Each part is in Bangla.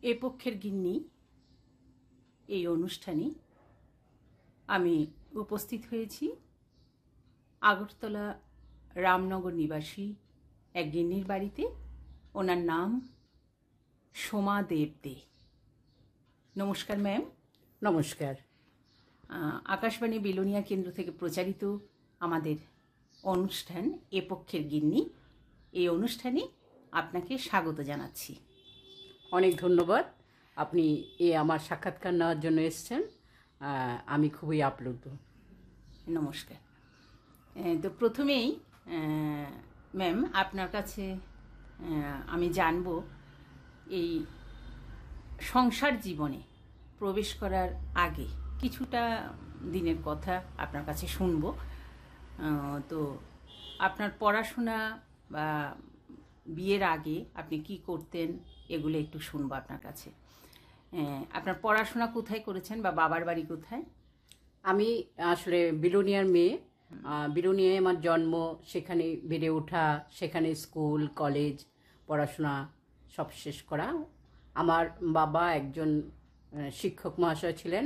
এ পক্ষের গিন্নি এই অনুষ্ঠানে আমি উপস্থিত হয়েছি আগরতলা রামনগর নিবাসী এক গিন্নির বাড়িতে। ওনার নাম সোমা দেব দে। নমস্কার ম্যাম। নমস্কার। আকাশবাণী বিলোনিয়া কেন্দ্র থেকে প্রচারিত আমাদের অনুষ্ঠান এ পক্ষের গিন্নি, এই অনুষ্ঠানে আপনাকে স্বাগত জানাচ্ছি। অনেক ধন্যবাদ, আপনি আমার সাক্ষাৎকার নেওয়ার জন্য এসেছেন। আমি খুবই আপ্লুত। নমস্কার। তো প্রথমেই ম্যাম আপনার কাছে আমি জানব এই সংসার জীবনে প্রবেশ করার আগে কিছুটা দিনের কথা আপনার কাছে শুনবো। তো আপনার পড়াশোনা বা বিয়ের আগে আপনি কি করতেন এগুলো একটু শুনবো আপনার কাছে। আপনার পড়াশোনা কোথায় করেছেন বা বাবার বাড়ি কোথায়? আমি আসলে বিলোনিয়ার মেয়ে। বিলোনিয়ায় আমার জন্ম, সেখানে বেড়ে ওঠা, সেখানে স্কুল কলেজ পড়াশোনা সব শেষ করা। আমার বাবা একজন শিক্ষক মহাশয় ছিলেন,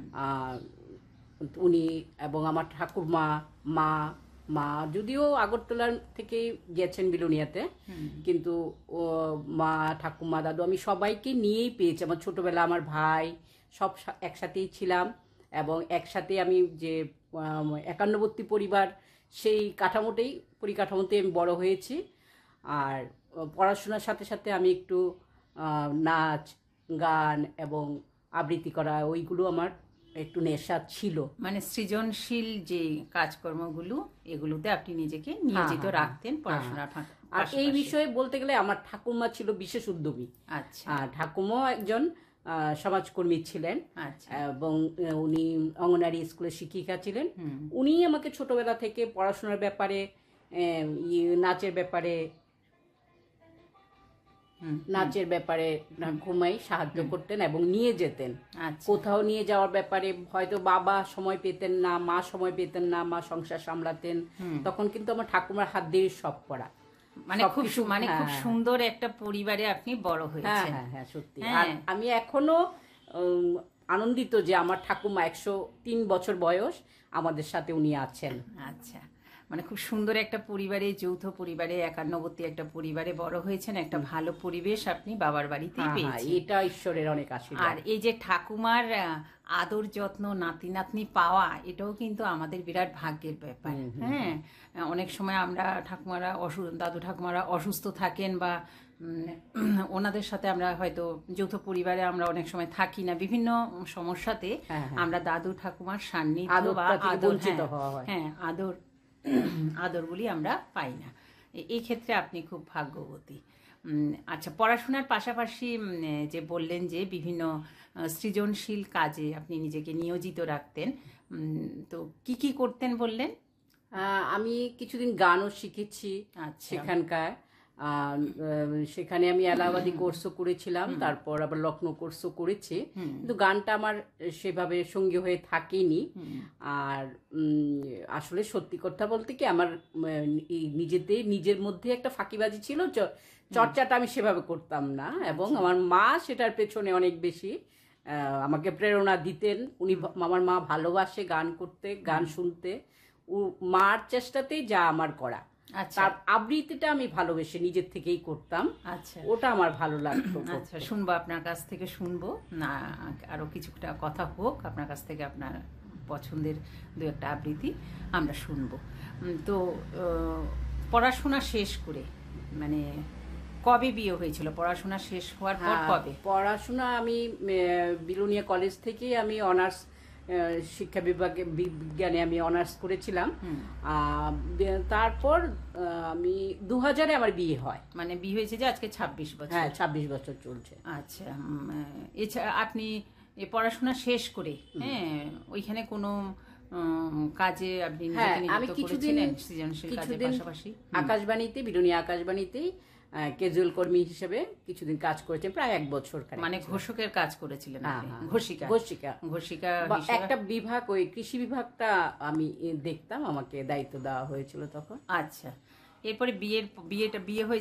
উনি এবং আমার ঠাকুরমা মা যদিও আগরতলার থেকে গেছেন বিলোনিয়াতে, কিন্তু মা ঠাকুমা দাদু আমি সবাইকে নিয়েই পেয়েছি। আমার ছোটবেলা আমার ভাই সব একসাথেই ছিলাম এবং একসাথে আমি যে একান্নবর্তী পরিবার সেই পরিকাঠামোতে আমি বড় হয়েছি। আর পড়াশোনার সাথে সাথে আমি একটু নাচ গান এবং আবৃত্তি করা ওইগুলো আমার একটু নেশা ছিল। মানে সৃজনশীল যে কাজকর্মগুলো এগুলোতে আপনি নিজেকে নিয়োজিত রাখতেন পড়াশোনার ফাঁকে। আর এই বিষয়ে বলতে গেলে আমার ঠাকুমা ছিল বিশেষ উদ্যমী। আচ্ছা। ঠাকুমাও একজন সমাজকর্মী ছিলেন এবং উনি অঙ্গনারী স্কুলের শিক্ষিকা ছিলেন। উনি আমাকে ছোটবেলা থেকে পড়াশোনার ব্যাপারে, নাচের ব্যাপারে ঘুমাই সাহায্য করতেন এবং নিয়ে যেতেন। কোথাও নিয়ে যাওয়ার ব্যাপারে হয়তো বাবা সময় পেতেন না, মা সময় পেতেন না, মা সংসার সামলাতেন, তখন কিন্তু আমার ঠাকুমার হাত দিয়ে সব করা। খুব সুন্দর একটা পরিবারে আপনি বড় হয়েছেন। হ্যাঁ সত্যি। আর আমি এখনো আনন্দিত যে আমার ঠাকুমা 103 বছর বয়স, আমাদের সাথে উনি আছেন। আচ্ছা, মানে খুব সুন্দর একটা পরিবারে, যৌথ পরিবারে, একান্নবর্তী একটা পরিবারে বড় হয়েছেন। একটা ভালো পরিবেশ আপনি বাবার বাড়িতেই পেয়েছেন। এটা ঈশ্বরের অনেক আশীর্বাদ। আর এই যে ঠাকুমার আদর যত্ন, নাতি নাতনি পাওয়া, এটাও কিন্তু আমাদের বিরাট ভাগ্যের ব্যাপার। হ্যাঁ, অনেক সময় আমরা দাদু ঠাকুমারা অসুস্থ থাকেন বা ওনাদের সাথে আমরা হয়তো যৌথ পরিবারে আমরা অনেক সময় থাকি না, বিভিন্ন সমস্যাতে আমরা দাদু ঠাকুমার সান্নিধ্য বা আদরগুলি আমরা পাই না। এই ক্ষেত্রে আপনি খুব ভাগ্যবতী। আচ্ছা, পড়াশোনার পাশাপাশি যে বললেন যে বিভিন্ন সৃজনশীল কাজে আপনি নিজেকে নিয়োজিত রাখতেন, তো কি কি করতেন বললেন? আমি কিছুদিন গানও শিখেছি সেখানকার। সেখানে আমি এলাহাবাদি কোর্সও করেছিলাম, তারপর আবার লখনৌ কোর্সও করেছি, কিন্তু গানটা আমার সেভাবে সঙ্গী হয়ে থাকেনি। আর আসলে সত্যি কথা বলতে কি, আমার নিজের মধ্যে একটা ফাঁকিবাজি ছিল, চর্চাটা আমি সেভাবে করতাম না। এবং আমার মা সেটার পেছনে অনেক বেশি আমাকে প্রেরণা দিতেন। আমার মা ভালোবাসে গান করতে, গান শুনতে। মার চেষ্টাতেই যা আমার করা। তার আবৃত্তিটা আমি ভালোবেসে নিজের থেকেই করতাম। আচ্ছা, ওটা আমার ভালো লাগতো। আচ্ছা, শুনবো আপনার কাছ থেকে, শুনবো না আরো কিছুটা কথা হোক আপনার কাছ থেকে, আপনার পছন্দের দু একটা আবৃত্তি আমরা শুনবো। তো পড়াশোনা শেষ করে মানে কবে বিয়ে হয়েছিল? পড়াশোনা শেষ হওয়ার পর কবে? পড়াশোনা আমি বিলোনিয়া কলেজ থেকে আমি অনার্স শিক্ষা বিজ্ঞানে আমি অনার্স করেছিলাম। তারপর আমি 2000-এ আমার বিয়ে হয়। মানে বিয়ে হয়েছে যে আজকে 26 বছর। হ্যাঁ, 26 বছর চলছে। আচ্ছা, এছাড়া আপনি পড়াশোনা শেষ করে ওইখানে কোনো কাজে আপনি নিজেকে নিযুক্ত করেছিলেন সৃজনশীল কাজের পাশাপাশি? আকাশবাণীতে, বিলোনিয়া আকাশবাণীতেই ক্যাজুয়াল কর্মী হিসেবে কিছুদিন কাজ করেছেন, প্রায় 1 বছর। মানে ঘোষকের কাজ করেছিলেন? ঘোষিকা একটা বিভাগ, ওই কৃষি বিভাগটা আমি দেখতাম, আমাকে দায়িত্ব দেওয়া হয়েছিল তখন। আচ্ছা, এরপরে বিয়ে হয়ে